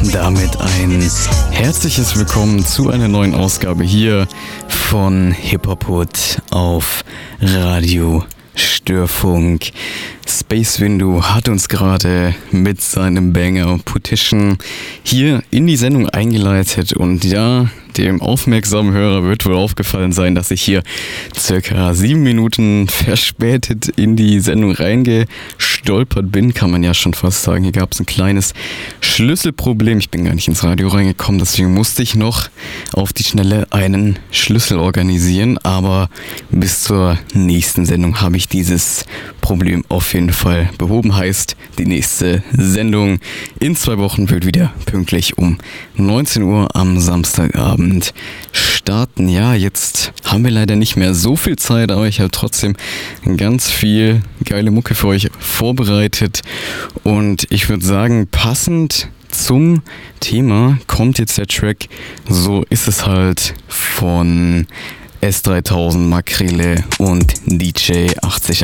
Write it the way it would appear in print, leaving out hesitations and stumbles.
damit ein herzliches Willkommen zu einer neuen Ausgabe hier von Hip-Hop-Hood auf Radio Störfunk. Space Window hat uns gerade mit seinem Banger Petition hier in die Sendung eingeleitet und ja, dem aufmerksamen Hörer wird wohl aufgefallen sein, dass ich hier circa 7 Minuten verspätet in die Sendung reingestolpert bin, kann man ja schon fast sagen. Hier gab es ein kleines Schlüsselproblem. Ich bin gar nicht ins Radio reingekommen, deswegen musste ich noch auf die Schnelle einen Schlüssel organisieren. Aber bis zur nächsten Sendung habe ich dieses Problem auf jeden Fall behoben. Heißt, die nächste Sendung in 2 Wochen wird wieder pünktlich um 19 Uhr am Samstagabend starten. Ja, jetzt haben wir leider nicht mehr so viel Zeit, aber ich habe trotzdem ganz viel geile Mucke für euch vorbereitet. Und ich würde sagen, passend zum Thema kommt jetzt der Track So ist es halt von S3000, Makrele und DJ 80